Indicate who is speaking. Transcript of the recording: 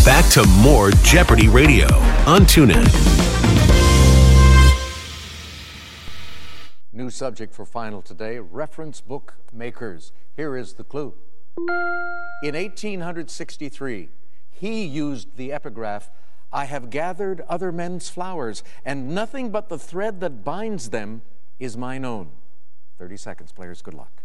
Speaker 1: Back to more Jeopardy Radio on TuneIn.
Speaker 2: New subject for final today, reference book makers. Here is the clue. In 1863, he used the epigraph, "I have gathered other men's flowers, and nothing but the thread that binds them is mine own." 30 seconds, players. Good luck.